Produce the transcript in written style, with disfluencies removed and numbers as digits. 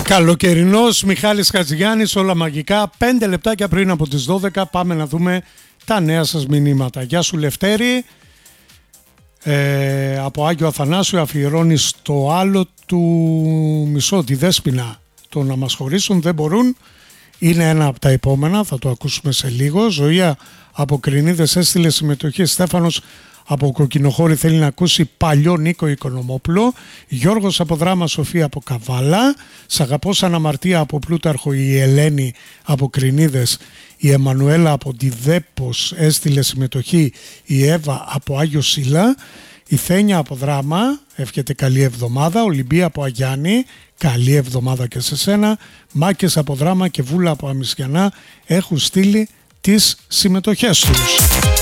Καλοκαιρινός Μιχάλης Χατζηγιάννης, όλα μαγικά. 5 λεπτάκια πριν από τις 12 πάμε να δούμε τα νέα σας μηνύματα. Γεια σου Λευτέρη, από Άγιο Αθανάσιο αφιερώνει στο άλλο του μισό, τη Δέσποινα. Το να μας χωρίσουν δεν μπορούν, είναι ένα από τα επόμενα, θα το ακούσουμε σε λίγο. Ζωία από Κρινίδες έστειλε συμμετοχή. Στέφανος από Κοκκινοχώρη θέλει να ακούσει παλιό Νίκο Οικονομόπουλο. Γιώργος από Δράμα, Σοφία από Καβάλα. Σ' αγαπώ σαν αμαρτία από Πλούταρχο, η Ελένη από Κρινίδες. Η Εμμανουέλα από τη Δέπος έστειλε συμμετοχή. Η Εύα από Άγιο Σίλα. Η Θένια από Δράμα εύχεται καλή εβδομάδα. Ολυμπία από Αγιάννη, καλή εβδομάδα και σε σένα. Μάκες από Δράμα και Βούλα από Αμισιανά έχουν στείλει τις συμμετοχές τους.